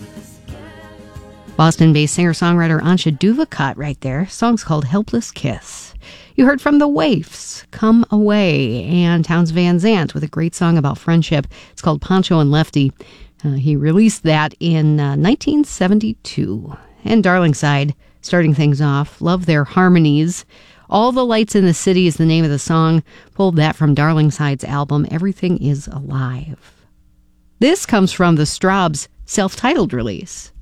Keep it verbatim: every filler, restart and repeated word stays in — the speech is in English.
Boston-based singer-songwriter Ansha Duvakot right there. Song's called Helpless Kiss. You heard from The Waifs, Come Away, and Townes Van Zandt with a great song about friendship. It's called Poncho and Lefty. Uh, he released that in uh, nineteen seventy-two. And Darlingside, starting things off. Love their harmonies. All the Lights in the City is the name of the song. Pulled that from Darlingside's album, Everything is Alive. This comes from the Straubs' self-titled release.